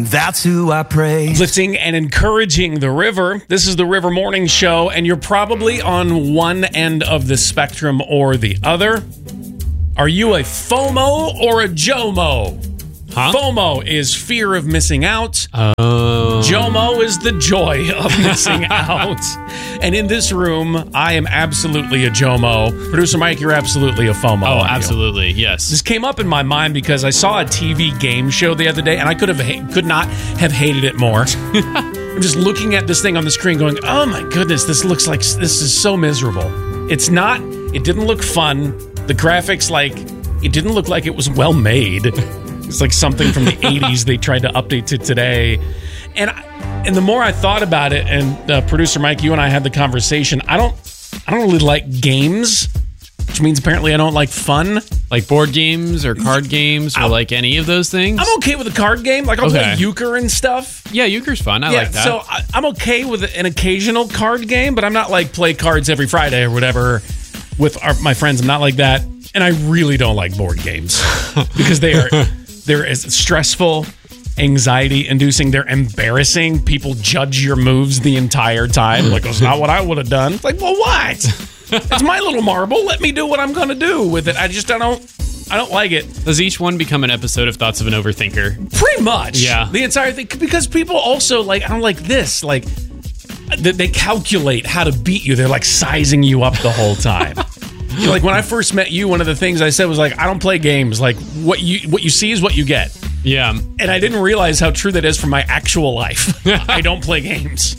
That's who I praise. Lifting and encouraging the river. This is the River Morning Show, and you're probably on one end of the spectrum or the other. Are you a FOMO or a JOMO? Huh? FOMO is fear of missing out. JOMO is the joy of missing out. And in this room, I am absolutely a JOMO. Producer Mike, you're absolutely a FOMO. Oh, absolutely, yes. This came up in my mind because I saw a TV game show the other day, and I could not have hated it more. I'm just looking at this thing on the screen going, oh my goodness, this is so miserable. It didn't look fun. The graphics, it didn't look like it was well made. It's like something from the 80s they tried to update to today. And the more I thought about it, and Producer Mike, you and I had the conversation, I don't really like games, which means apparently I don't like fun. Like board games or card games or like any of those things? I'm okay with a card game. Like I'll play euchre and stuff. Yeah, euchre's fun. I like that. So I'm okay with an occasional card game, but I'm not like play cards every Friday or whatever with my friends. I'm not like that. And I really don't like board games because they're stressful, anxiety-inducing. They're embarrassing. People judge your moves the entire time. Like, it's not what I would have done. It's like, well, what? It's my little marble. Let me do what I'm going to do with it. I don't like it. Does each one become an episode of Thoughts of an Overthinker? Pretty much. Yeah. The entire thing. Because people also, I don't like this. They calculate how to beat you. They're, sizing you up the whole time. When I first met you, one of the things I said was I don't play games. What you see is what you get. Yeah. And I didn't realize how true that is for my actual life. I don't play games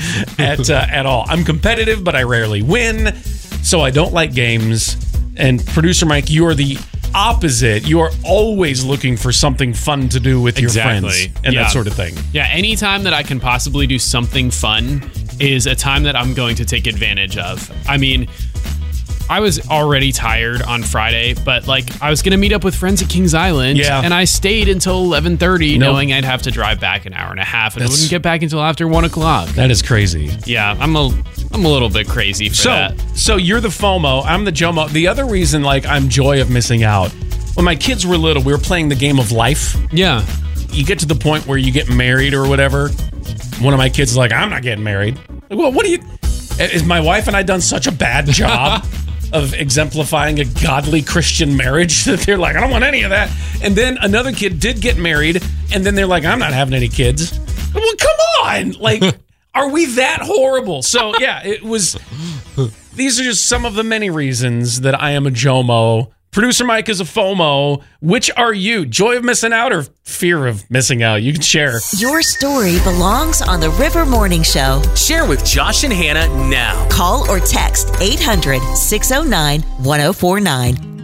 at all. I'm competitive, but I rarely win. So I don't like games. And Producer Mike, you are the opposite. You are always looking for something fun to do with your friends and that sort of thing. Yeah, anytime that I can possibly do something fun is a time that I'm going to take advantage of. I mean, I was already tired on Friday, but I was going to meet up with friends at Kings Island, and I stayed until 11:30, knowing I'd have to drive back an hour and a half, and I wouldn't get back until after 1 o'clock. That is crazy. Yeah, I'm a little bit crazy for that. So you're the FOMO, I'm the JOMO. The other reason, I'm joy of missing out. When my kids were little, we were playing the game of life. Yeah. You get to the point where you get married or whatever. One of my kids is like, I'm not getting married. Well, what do you... Is my wife and I done such a bad job of exemplifying a godly Christian marriage that they're like, I don't want any of that. And then another kid did get married, and then they're like, I'm not having any kids. Well, come on. Are we that horrible? So, yeah, it was... These are just some of the many reasons that I am a JOMO. Producer Mike is a FOMO. Which are you? Joy of missing out or fear of missing out? You can share. Your story belongs on the River Morning Show. Share with Josh and Hannah now. Call or text 800-609-1049.